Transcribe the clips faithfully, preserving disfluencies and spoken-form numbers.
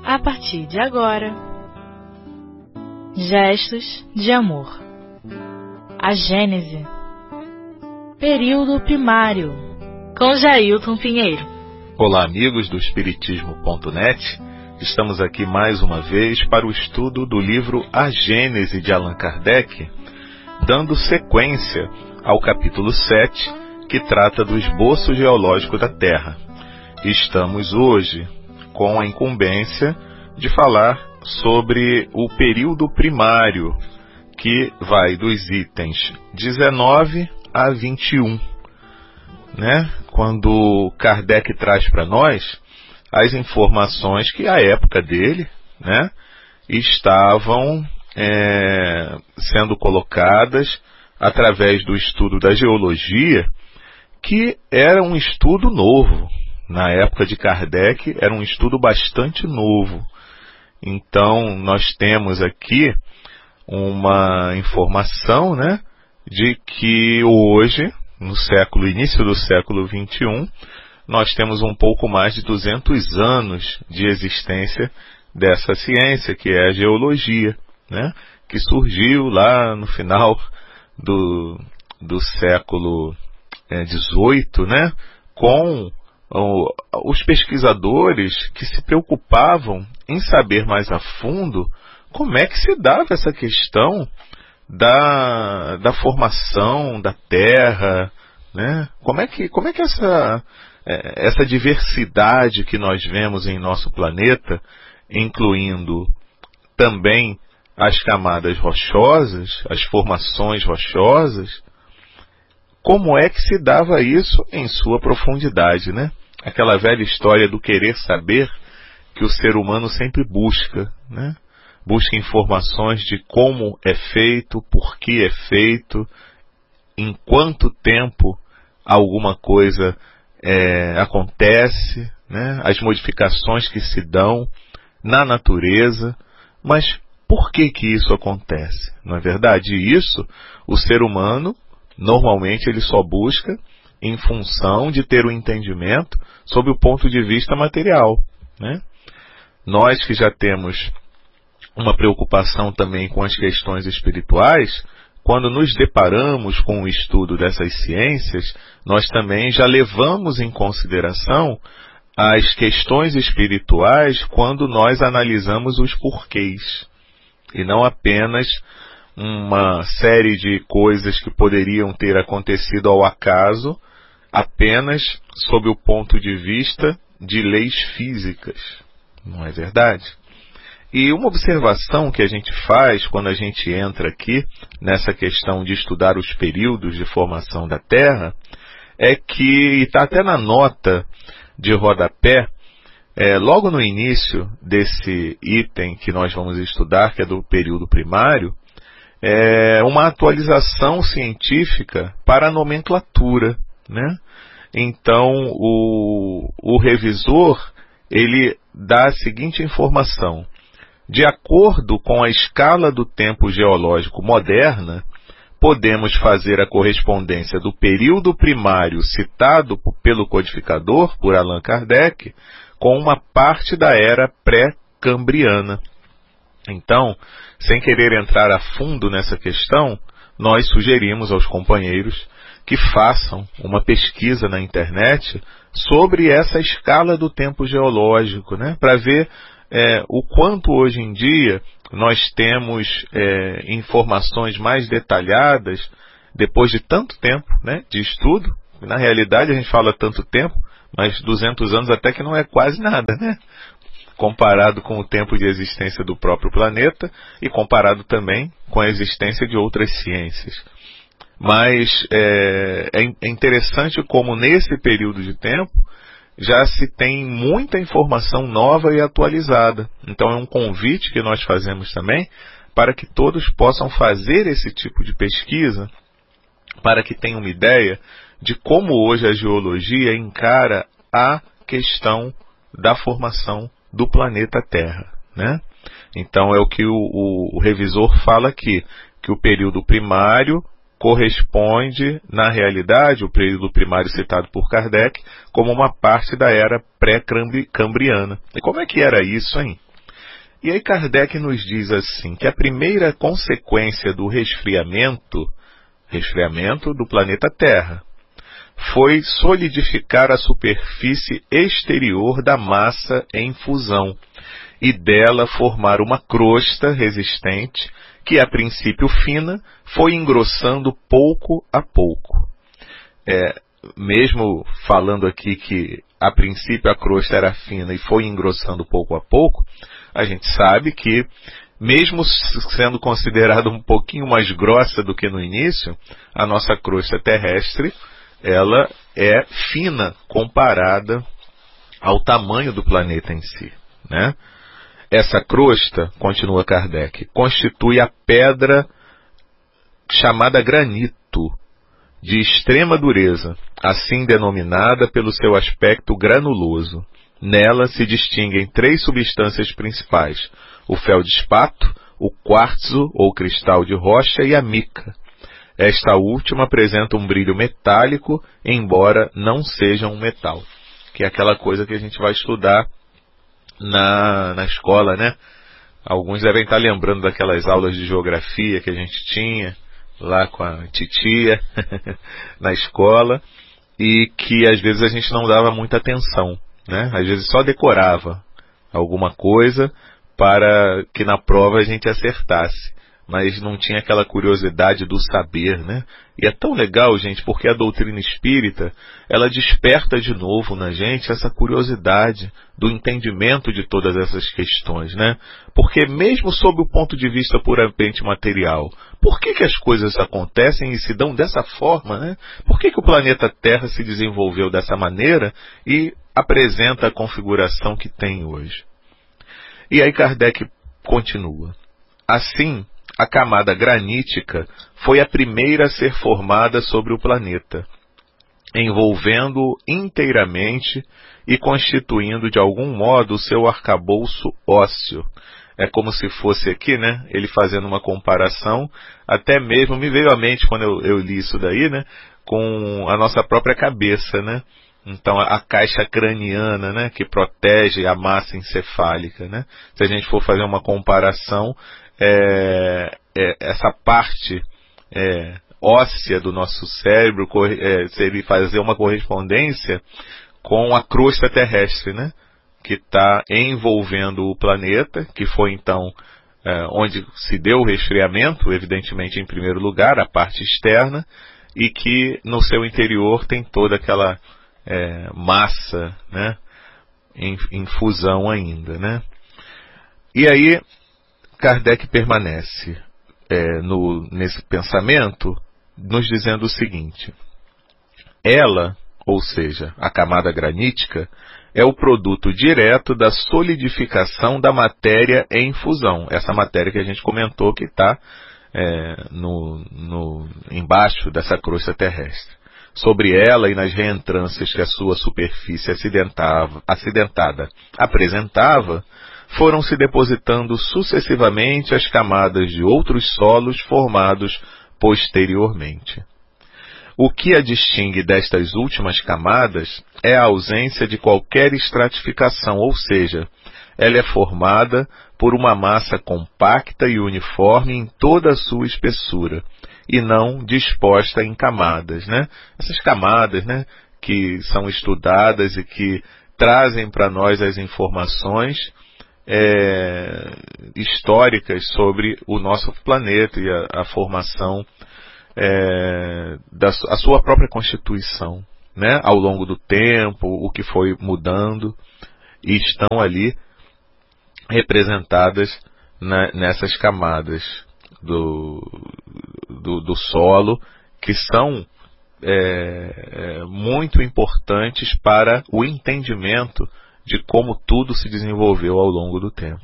a partir de agora. Gestos de amor. A Gênese. Período primário. Com Jailton Pinheiro. Olá, amigos do Espiritismo ponto net. Estamos aqui mais uma vez para o estudo do livro A Gênese de Allan Kardec, dando sequência ao capítulo sete, que trata do esboço geológico da Terra. Estamos hoje com a incumbência de falar sobre o período primário, que vai dos itens dezenove a vinte e um, né? Quando Kardec traz para nós as informações que à época dele, né, estavam é, sendo colocadas através do estudo da geologia, que era um estudo novo. Na época de Kardec, era um estudo bastante novo. Então, nós temos aqui uma informação, né, de que hoje, no século, início do século vinte e um, nós temos um pouco mais de duzentos anos de existência dessa ciência, que é a geologia, né, que surgiu lá no final do, do século dezoito, né, com os pesquisadores que se preocupavam em saber mais a fundo como é que se dava essa questão da, da formação da Terra, né? Como é que, como é que essa, essa diversidade que nós vemos em nosso planeta, incluindo também as camadas rochosas, as formações rochosas, como é que se dava isso em sua profundidade, né? Aquela velha história do querer saber que o ser humano sempre busca, né? Busca informações de como é feito, por que é feito, em quanto tempo alguma coisa é, acontece, né? As modificações que se dão na natureza, mas por que que isso acontece? Não é verdade? E isso, o ser humano, normalmente ele só busca em função de ter o um entendimento sob o ponto de vista material, né? Nós que já temos uma preocupação também com as questões espirituais, quando nos deparamos com o estudo dessas ciências, nós também já levamos em consideração as questões espirituais quando nós analisamos os porquês, e não apenas uma série de coisas que poderiam ter acontecido ao acaso, apenas sob o ponto de vista de leis físicas. Não é verdade? E uma observação que a gente faz quando a gente entra aqui nessa questão de estudar os períodos de formação da Terra é que, e está até na nota de rodapé, é, logo no início desse item que nós vamos estudar, que é do período primário, é uma atualização científica para a nomenclatura, né? Então, o, o revisor, ele dá a seguinte informação: de acordo com a escala do tempo geológico moderna, podemos fazer a correspondência do período primário citado pelo codificador, por Allan Kardec, com uma parte da era pré-cambriana. Então, sem querer entrar a fundo nessa questão, nós sugerimos aos companheiros que façam uma pesquisa na internet sobre essa escala do tempo geológico, né? Para ver é, o quanto hoje em dia nós temos é, informações mais detalhadas depois de tanto tempo, né, de estudo. Na realidade a gente fala tanto tempo, mas duzentos anos até que não é quase nada, né? Comparado com o tempo de existência do próprio planeta e comparado também com a existência de outras ciências. Mas é, é interessante como nesse período de tempo já se tem muita informação nova e atualizada. Então é um convite que nós fazemos também para que todos possam fazer esse tipo de pesquisa, para que tenham uma ideia de como hoje a geologia encara a questão da formação do planeta Terra, né? Então é o que o, o, o revisor fala aqui, que o período primário corresponde, na realidade, o período primário citado por Kardec, como uma parte da era pré-cambriana. E como é que era isso, hein? E aí Kardec nos diz assim, que a primeira consequência do resfriamento, resfriamento do planeta Terra, foi solidificar a superfície exterior da massa em fusão e dela formar uma crosta resistente que, a princípio fina, foi engrossando pouco a pouco. É, mesmo falando aqui que a princípio a crosta era fina e foi engrossando pouco a pouco, a gente sabe que, mesmo sendo considerada um pouquinho mais grossa do que no início, a nossa crosta terrestre, ela é fina comparada ao tamanho do planeta em si, né? Essa crosta, continua Kardec, constitui a pedra chamada granito, de extrema dureza, assim denominada pelo seu aspecto granuloso. Nela se distinguem três substâncias principais: o feldespato, o quartzo ou cristal de rocha e a mica. Esta última apresenta um brilho metálico, embora não seja um metal, que é aquela coisa que a gente vai estudar na, na escola, né? Alguns devem estar lembrando daquelas aulas de geografia que a gente tinha lá com a titia na escola, e que às vezes a gente não dava muita atenção, né? Às vezes só decorava alguma coisa para que na prova a gente acertasse, mas não tinha aquela curiosidade do saber, né? E é tão legal, gente, porque a doutrina espírita, ela desperta de novo na gente essa curiosidade do entendimento de todas essas questões, né? Porque mesmo sob o ponto de vista puramente material, por que que as coisas acontecem e se dão dessa forma, né? Por que que o planeta Terra se desenvolveu dessa maneira e apresenta a configuração que tem hoje? E aí Kardec continua. Assim, a camada granítica foi a primeira a ser formada sobre o planeta, envolvendo-o inteiramente e constituindo de algum modo o seu arcabouço ósseo. É como se fosse aqui, né, ele fazendo uma comparação, até mesmo me veio à mente quando eu, eu li isso daí, né, com a nossa própria cabeça, né? Então, a caixa craniana, né, que protege a massa encefálica, né? Se a gente for fazer uma comparação, é, é, essa parte é, óssea do nosso cérebro é, seria fazer uma correspondência com a crosta terrestre, né, que está envolvendo o planeta, que foi então é, onde se deu o resfriamento, evidentemente em primeiro lugar, a parte externa, e que no seu interior tem toda aquela É, massa, né, em, em fusão ainda, né? E aí Kardec permanece é, no, nesse pensamento, nos dizendo o seguinte: ela, ou seja, a camada granítica, é o produto direto da solidificação da matéria em fusão. Essa matéria que a gente comentou que está é, no, no, embaixo dessa crosta terrestre. Sobre ela e nas reentrâncias que a sua superfície acidentava, acidentada apresentava, foram se depositando sucessivamente as camadas de outros solos formados posteriormente. O que a distingue destas últimas camadas é a ausência de qualquer estratificação, ou seja, ela é formada por uma massa compacta e uniforme em toda a sua espessura, e não disposta em camadas, né? Essas camadas, né, que são estudadas e que trazem para nós as informações é, históricas sobre o nosso planeta e a, a formação é, da a sua própria constituição, né, ao longo do tempo, o que foi mudando, e estão ali representadas na, nessas camadas do, do, do solo, que são é, muito importantes para o entendimento de como tudo se desenvolveu ao longo do tempo.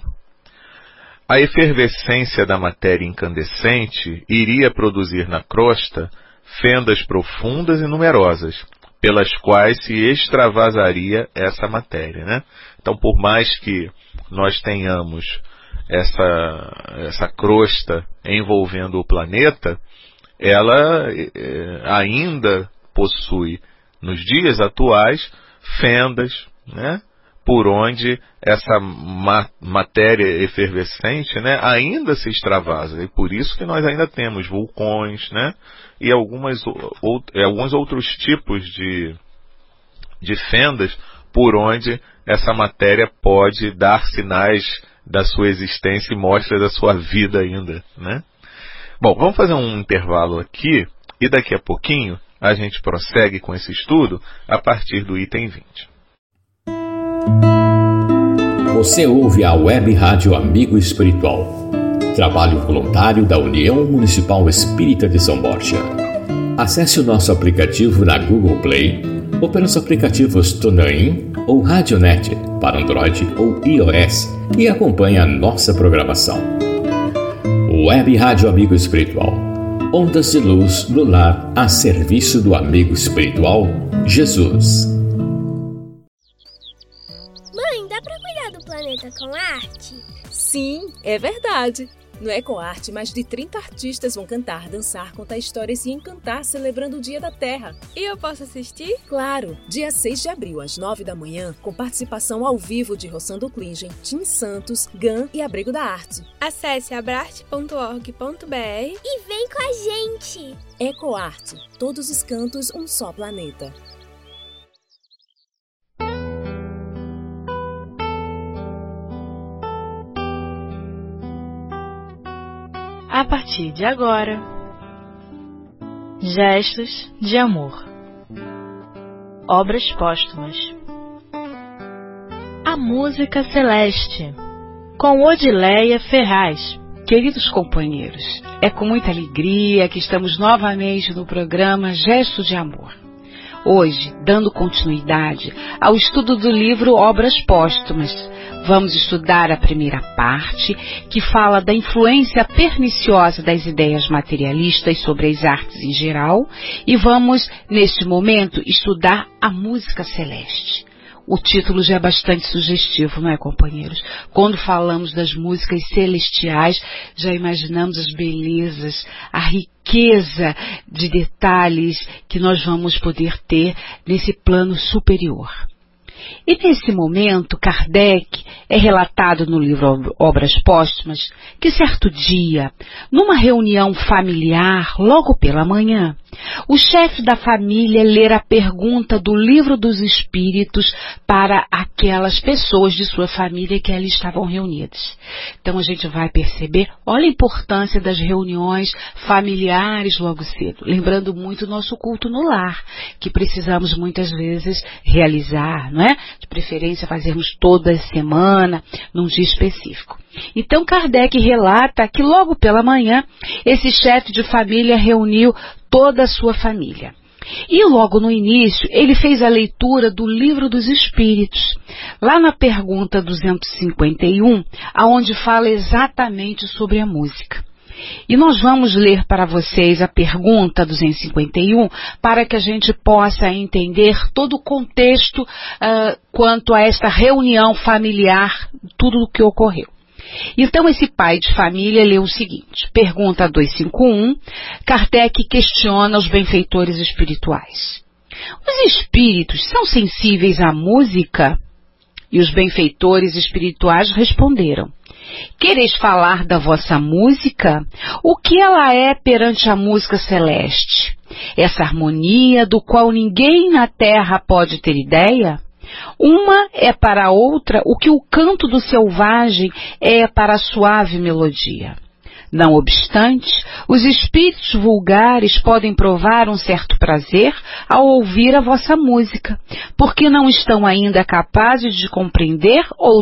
A efervescência da matéria incandescente iria produzir na crosta fendas profundas e numerosas, pelas quais se extravasaria essa matéria, né? Então, por mais que nós tenhamos essa, essa crosta envolvendo o planeta, ela é, ainda possui, nos dias atuais, fendas, né, por onde essa ma matéria efervescente, né, ainda se extravasa. E por isso que nós ainda temos vulcões, né, e algumas, ou, alguns outros tipos de, de fendas por onde essa matéria pode dar sinais da sua existência e mostras da sua vida ainda, né? Bom, vamos fazer um intervalo aqui e daqui a pouquinho a gente prossegue com esse estudo a partir do item vinte. Você ouve a Web Rádio Amigo Espiritual, trabalho voluntário da União Municipal Espírita de São Borja. Acesse o nosso aplicativo na Google Play ou pelos aplicativos TuneIn ou Radionet para Android ou iOS e acompanhe a nossa programação. Web Rádio Amigo Espiritual, ondas de luz do lar a serviço do amigo espiritual Jesus. Mãe, dá pra cuidar do planeta com arte? Sim, é verdade. No EcoArte, mais de trinta artistas vão cantar, dançar, contar histórias e encantar celebrando o Dia da Terra. E eu posso assistir? Claro! Dia seis de abril, às nove da manhã, com participação ao vivo de Rossando Klingen, Tim Santos, Gan e Abrigo da Arte. Acesse abrarte ponto org ponto br e vem com a gente! EcoArte, todos os cantos, um só planeta. A partir de agora, Gestos de Amor, Obras Póstumas, A Música Celeste, com Odileia Ferraz. Queridos companheiros, é com muita alegria que estamos novamente no programa Gestos de Amor. Hoje, dando continuidade ao estudo do livro Obras Póstumas, vamos estudar a primeira parte, que fala da influência perniciosa das ideias materialistas sobre as artes em geral, e vamos, neste momento, estudar a música celeste. O título já é bastante sugestivo, não é, companheiros? Quando falamos das músicas celestiais, já imaginamos as belezas, a riqueza de detalhes que nós vamos poder ter nesse plano superior. E nesse momento, Kardec é relatado no livro Obras Póstumas que certo dia, numa reunião familiar, logo pela manhã, o chefe da família lera a pergunta do Livro dos Espíritos para aquelas pessoas de sua família que ali estavam reunidas. Então a gente vai perceber, olha a importância das reuniões familiares logo cedo, lembrando muito o nosso culto no lar, que precisamos muitas vezes realizar, não é? De preferência fazermos toda semana, num dia específico. Então Kardec relata que logo pela manhã, esse chefe de família reuniu toda a sua família. E logo no início, ele fez a leitura do Livro dos Espíritos, lá na pergunta duzentos e cinquenta e um, aonde fala exatamente sobre a música. E nós vamos ler para vocês a pergunta duzentos e cinquenta e um para que a gente possa entender todo o contexto uh, quanto a esta reunião familiar, tudo o que ocorreu. Então esse pai de família leu o seguinte, pergunta duzentos e cinquenta e um, Kardec questiona os benfeitores espirituais. Os espíritos são sensíveis à música? E os benfeitores espirituais responderam, quereis falar da vossa música? O que ela é perante a música celeste? Essa harmonia do qual ninguém na terra pode ter ideia? Uma é para a outra o que o canto do selvagem é para a suave melodia. Não obstante, os espíritos vulgares podem provar um certo prazer ao ouvir a vossa música, porque não estão ainda capazes de compreender ou